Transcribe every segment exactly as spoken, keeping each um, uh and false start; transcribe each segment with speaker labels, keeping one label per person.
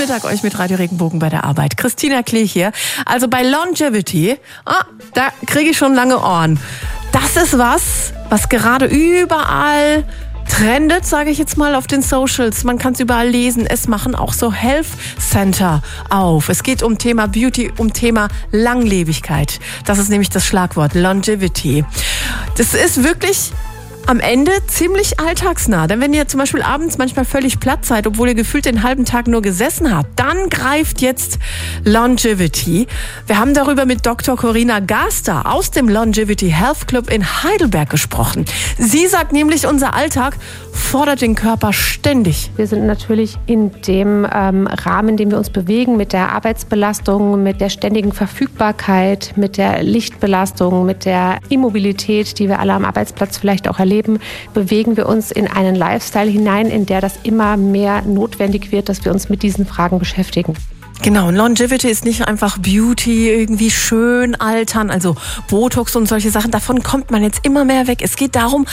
Speaker 1: Mittag euch mit Radio Regenbogen bei der Arbeit. Christina Klee hier. Also bei Longevity, ah, da kriege ich schon lange Ohren. Das ist was, was gerade überall trendet, sage ich jetzt mal, auf den Socials. Man kann es überall lesen. Es machen auch so Health Center auf. Es geht um Thema Beauty, um Thema Langlebigkeit. Das ist nämlich das Schlagwort Longevity. Das ist wirklich am Ende ziemlich alltagsnah. Denn wenn ihr zum Beispiel abends manchmal völlig platt seid, obwohl ihr gefühlt den halben Tag nur gesessen habt, dann greift jetzt Longevity. Wir haben darüber mit Doktor Corinna Gaster aus dem Longevity Health Club in Heidelberg gesprochen. Sie sagt nämlich, unser Alltag fordert den Körper ständig.
Speaker 2: Wir sind natürlich in dem ähm, Rahmen, in dem wir uns bewegen, mit der Arbeitsbelastung, mit der ständigen Verfügbarkeit, mit der Lichtbelastung, mit der Immobilität, die wir alle am Arbeitsplatz vielleicht auch erleben, bewegen wir uns in einen Lifestyle hinein, in der das immer mehr notwendig wird, dass wir uns mit diesen Fragen beschäftigen.
Speaker 1: Genau, und Longevity ist nicht einfach Beauty, irgendwie schön altern, also Botox und solche Sachen. Davon kommt man jetzt immer mehr weg. Es geht darum,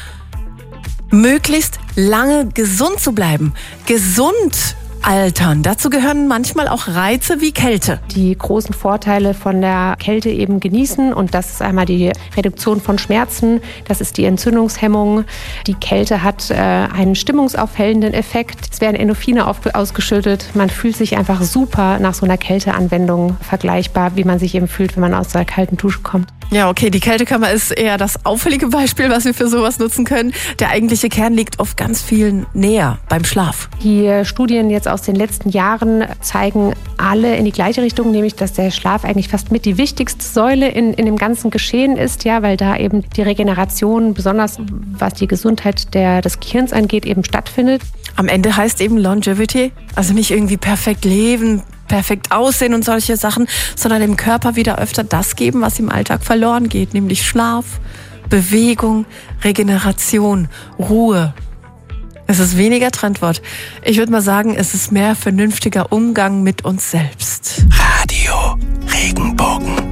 Speaker 1: möglichst lange gesund zu bleiben. Gesund altern. Dazu gehören manchmal auch Reize wie Kälte.
Speaker 2: Die großen Vorteile von der Kälte eben genießen, und das ist einmal die Reduktion von Schmerzen, das ist die Entzündungshemmung. Die Kälte hat äh, einen stimmungsaufhellenden Effekt. Es werden Endorphine auf, ausgeschüttet. Man fühlt sich einfach super nach so einer Kälteanwendung, vergleichbar, wie man sich eben fühlt, wenn man aus der kalten Dusche kommt.
Speaker 1: Ja, okay, die Kältekammer ist eher das auffällige Beispiel, was wir für sowas nutzen können. Der eigentliche Kern liegt oft ganz viel näher beim Schlaf.
Speaker 2: Die Studien jetzt aus den letzten Jahren zeigen alle in die gleiche Richtung, nämlich dass der Schlaf eigentlich fast mit die wichtigste Säule in, in dem ganzen Geschehen ist, ja, weil da eben die Regeneration, besonders was die Gesundheit der, des Gehirns angeht, eben stattfindet.
Speaker 1: Am Ende heißt eben Longevity, also nicht irgendwie perfekt leben, perfekt aussehen und solche Sachen, sondern dem Körper wieder öfter das geben, was im Alltag verloren geht, nämlich Schlaf, Bewegung, Regeneration, Ruhe. Es ist weniger Trendwort. Ich würde mal sagen, es ist mehr vernünftiger Umgang mit uns selbst.
Speaker 3: Radio Regenbogen.